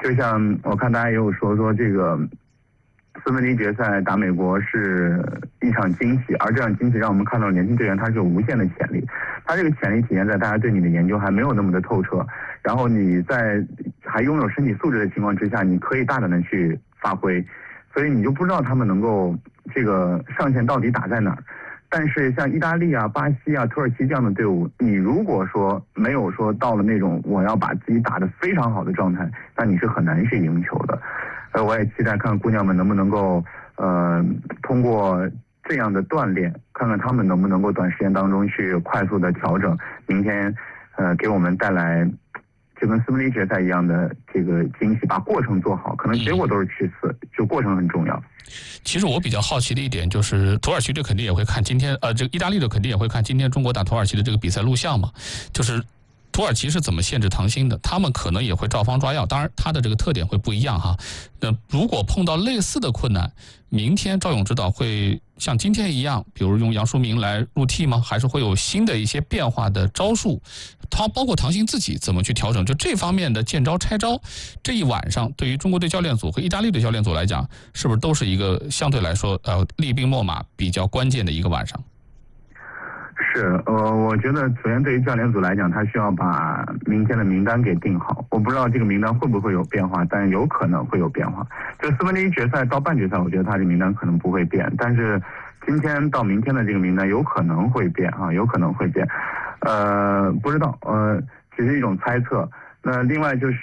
就像我看大家也有说这个4分之1决赛打美国是一场惊喜，而这场惊喜让我们看到年轻队员他是有无限的潜力，他这个潜力体现在大家对你的研究还没有那么的透彻，然后你在还拥有身体素质的情况之下，你可以大胆的去发挥，所以你就不知道他们能够这个上限到底打在哪儿。但是像意大利啊、巴西啊、土耳其这样的队伍，你如果说没有说到了那种我要把自己打得非常好的状态，那你是很难去赢球的。我也期待看姑娘们能不能够通过这样的锻炼，看看他们能不能够短时间当中去快速的调整，明天给我们带来就跟4分之1决赛一样的这个惊喜，把过程做好，可能结果都是其次，就过程很重要。 其实我比较好奇的一点就是，土耳其队肯定也会看今天，这个意大利队肯定也会看今天中国打土耳其的这个比赛录像嘛，就是土耳其是怎么限制唐鑫的，他们可能也会照方抓药，当然他的这个特点会不一样哈。那如果碰到类似的困难，明天赵勇指导会像今天一样，比如用杨淑明来入替吗？还是会有新的一些变化的招数？他包括唐鑫自己怎么去调整？就这方面的见招拆招，这一晚上对于中国队教练组和意大利队教练组来讲，是不是都是一个相对来说厉兵秣马比较关键的一个晚上？ 是，我觉得首先对于教练组来讲，他需要把明天的名单给定好。我不知道这个名单会不会有变化，但有可能会有变化。就4分之1决赛到半决赛，我觉得他的名单可能不会变，但是今天到明天的这个名单有可能会变啊，有可能会变。不知道，只是一种猜测。那另外就是，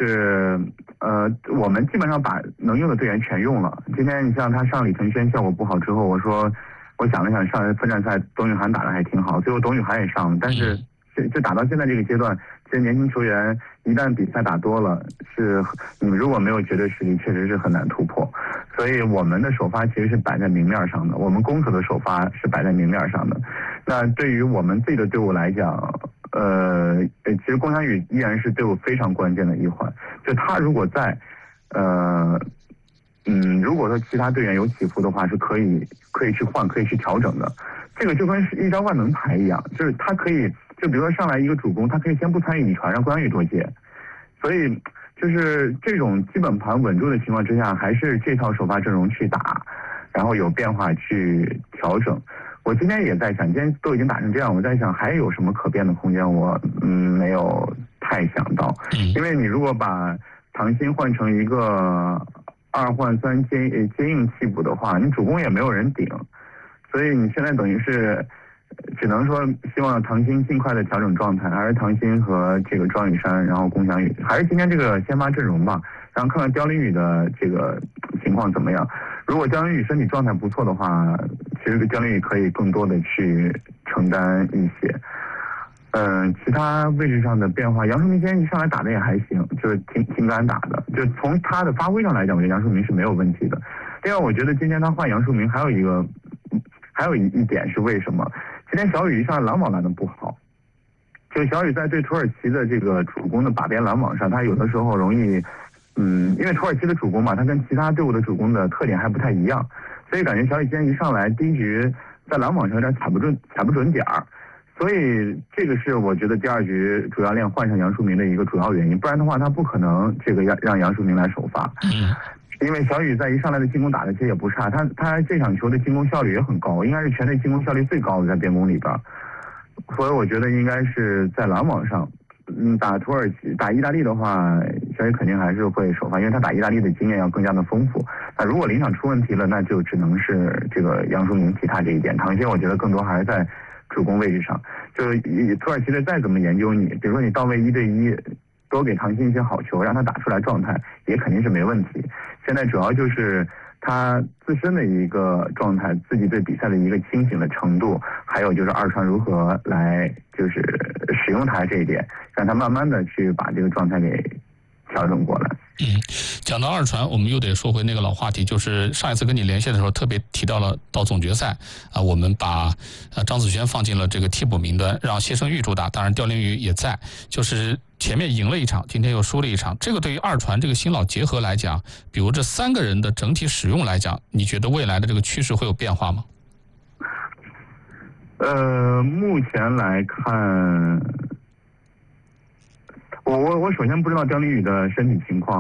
我们基本上把能用的队员全用了。今天你像他上李承轩效果不好之后，我想了想，上分站赛董宇涵打得还挺好，最后董宇涵也上了，但是就打到现在这个阶段，其实年轻球员一旦比赛打多了，是你如果没有绝对实力，确实是很难突破。所以我们的首发其实是摆在明面上的，我们攻守的首发是摆在明面上的。那对于我们自己的队伍来讲，其实龚翔宇依然是队伍非常关键的一环。就他如果在，如果说其他队员有起伏的话，是可以去换，可以去调整的。这个就跟一张万能牌一样，就是他可以，就比如说上来一个主攻，他可以先不参与底传，让龚翔宇多接。所以就是这种基本盘稳住的情况之下，还是这套首发阵容去打，然后有变化去调整。我今天也在想，今天都已经打成这样，我在想还有什么可变的空间，我没有太想到。因为你如果把唐鑫换成一个2换3接应替补的话，你主攻也没有人顶，所以你现在等于是只能说希望唐鑫尽快的调整状态，还是唐鑫和这个庄宇珊，然后龚翔宇，还是今天这个先发阵容吧，然后看看刁琳宇的这个情况怎么样。如果刁琳宇身体状态不错的话，其实刁琳宇可以更多的去承担一些。其他位置上的变化，杨淑明今天一上来打的也还行，就是挺敢打的。就从他的发挥上来讲，我觉得杨淑明是没有问题的。另外，我觉得今天他换杨淑明还有一点是为什么？今天小雨一上来拦网拦的不好，就小雨在对土耳其的这个主攻的把边拦网上，他有的时候容易，因为土耳其的主攻嘛，他跟其他队伍的主攻的特点还不太一样，所以感觉小雨今天一上来第一局在拦网上有点踩不准点儿。所以这个是我觉得第2局主教练换上杨淑明的一个主要原因，不然的话他不可能这个让杨淑明来首发。因为小雨在一上来的进攻打的其实也不差，他这场球的进攻效率也很高，应该是全队进攻效率最高的在边锋里边。所以我觉得应该是在拦网上，打土耳其打意大利的话，小雨肯定还是会首发，因为他打意大利的经验要更加的丰富。那如果临场出问题了，那就只能是这个杨淑明替他这一点。唐鑫我觉得更多还是在主攻位置上，就是土耳其队再怎么研究你，比如说你到位1对1，多给唐鑫一些好球，让他打出来状态，也肯定是没问题。现在主要就是他自身的一个状态，自己对比赛的一个清醒的程度，还有就是二传如何来就是使用他这一点，让他慢慢的去把这个状态给调整过来。 讲到二传，我们又得说回那个老话题，就是上一次跟你连线的时候特别提到了，到总决赛我们把张子萱放进了这个替补名单，让谢胜玉主打，当然刁琳宇也在，就是前面赢了一场，今天又输了一场。这个对于二传这个新老结合来讲，比如这3个人的整体使用来讲，你觉得未来的这个趋势会有变化吗？ 目前来看，我首先不知道刁琳宇的身体情况。